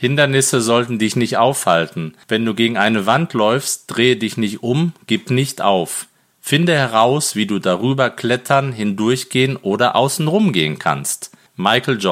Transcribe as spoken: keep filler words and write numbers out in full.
Hindernisse sollten dich nicht aufhalten. Wenn du gegen eine Wand läufst, drehe dich nicht um, gib nicht auf. Finde heraus, wie du darüber klettern, hindurchgehen oder außenrum gehen kannst. Michael Jordan.